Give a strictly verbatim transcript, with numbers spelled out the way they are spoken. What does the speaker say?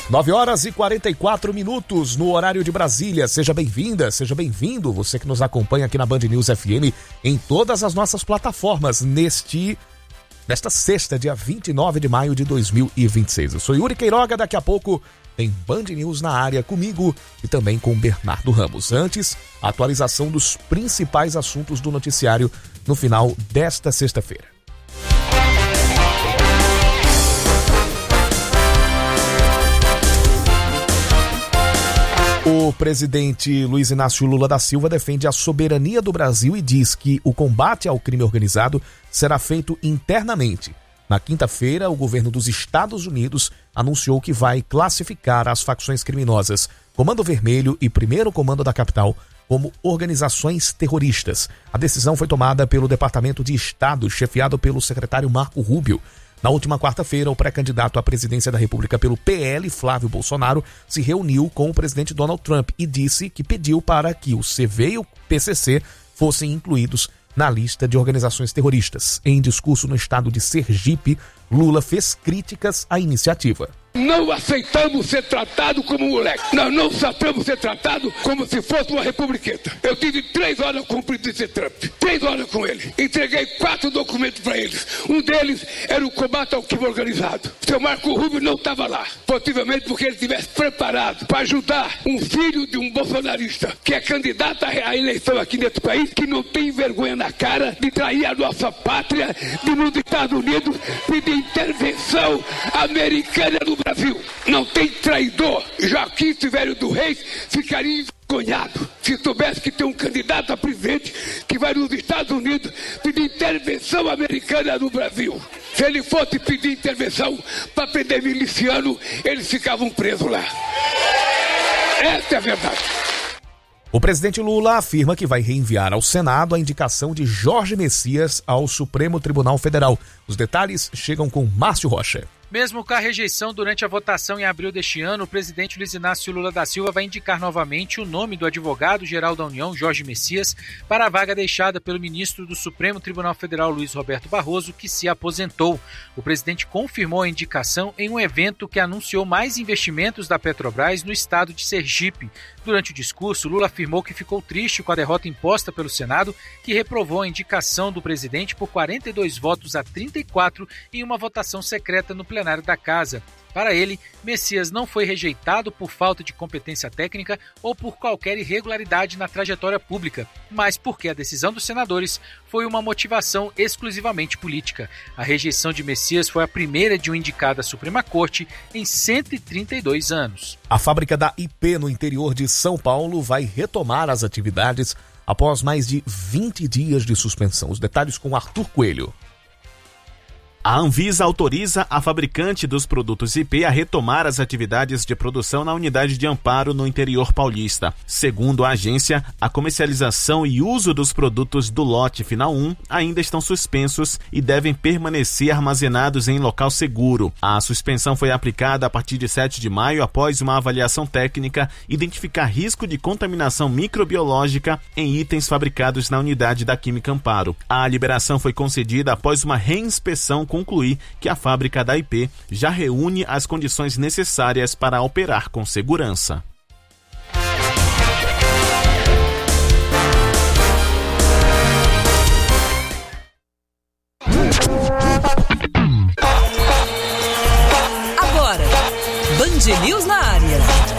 nove horas e quarenta e quatro minutos no horário de Brasília. Seja bem-vinda, seja bem-vindo, você que nos acompanha aqui na Band News F M em todas as nossas plataformas neste, nesta sexta, dia vinte e nove de maio de dois mil e vinte e seis. Eu sou Yuri Queiroga, daqui a pouco tem Band News na área comigo e também com Bernardo Ramos. Antes, a atualização dos principais assuntos do noticiário no final desta sexta-feira. O presidente Luiz Inácio Lula da Silva defende a soberania do Brasil e diz que o combate ao crime organizado será feito internamente. Na quinta-feira, o governo dos Estados Unidos anunciou que vai classificar as facções criminosas Comando Vermelho e Primeiro Comando da Capital como organizações terroristas. A decisão foi tomada pelo Departamento de Estado, chefiado pelo secretário Marco Rubio. Na última quarta-feira, o pré-candidato à presidência da República pelo P L, Flávio Bolsonaro, se reuniu com o presidente Donald Trump e disse que pediu para que o C V e o P C C fossem incluídos na lista de organizações terroristas. Em discurso no estado de Sergipe, Lula fez críticas à iniciativa. Não aceitamos ser tratado como moleque. Nós não aceitamos ser tratado como se fosse uma republiqueta. Eu tive três horas com o presidente Trump. Três horas com ele. Entreguei quatro documentos para eles. Um deles era o combate ao crime organizado. O seu Marco Rubio não estava lá. Possivelmente porque ele estivesse preparado para ajudar um filho de um bolsonarista que é candidato à eleição aqui nesse país, que não tem vergonha na cara de trair a nossa pátria, de nos Estados Unidos pedir intervenção americana no Brasil. Não tem traidor. Joaquim Silvério do Reis ficaria envergonhado se soubesse que tem um candidato a presidente que vai nos Estados Unidos pedir intervenção americana no Brasil. Se ele fosse pedir intervenção para prender miliciano, eles ficavam presos lá. Essa é a verdade. O presidente Lula afirma que vai reenviar ao Senado a indicação de Jorge Messias ao Supremo Tribunal Federal. Os detalhes chegam com Márcio Rocha. Mesmo com a rejeição durante a votação em abril deste ano, o presidente Luiz Inácio Lula da Silva vai indicar novamente o nome do advogado-geral da União, Jorge Messias, para a vaga deixada pelo ministro do Supremo Tribunal Federal, Luiz Roberto Barroso, que se aposentou. O presidente confirmou a indicação em um evento que anunciou mais investimentos da Petrobras no estado de Sergipe. Durante o discurso, Lula afirmou que ficou triste com a derrota imposta pelo Senado, que reprovou a indicação do presidente por quarenta e dois votos a trinta e quatro em uma votação secreta no plenário da Casa. Para ele, Messias não foi rejeitado por falta de competência técnica ou por qualquer irregularidade na trajetória pública, mas porque a decisão dos senadores foi uma motivação exclusivamente política. A rejeição de Messias foi a primeira de um indicado à Suprema Corte em cento e trinta e dois anos. A fábrica da I P no interior de São Paulo vai retomar as atividades após mais de vinte dias de suspensão. Os detalhes com Arthur Coelho. A Anvisa autoriza a fabricante dos produtos I P a retomar as atividades de produção na unidade de Amparo no interior paulista. Segundo a agência, a comercialização e uso dos produtos do lote final um ainda estão suspensos e devem permanecer armazenados em local seguro. A suspensão foi aplicada a partir de sete de maio após uma avaliação técnica identificar risco de contaminação microbiológica em itens fabricados na unidade da Química Amparo. A liberação foi concedida após uma reinspeção com concluir que a fábrica da I P já reúne as condições necessárias para operar com segurança. Agora, Band News na área.